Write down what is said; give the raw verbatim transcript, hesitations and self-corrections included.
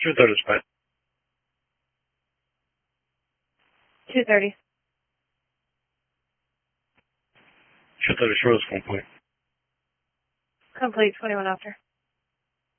two thirty is fine. two thirty. two thirty, sure, is complete. Complete, twenty-one after.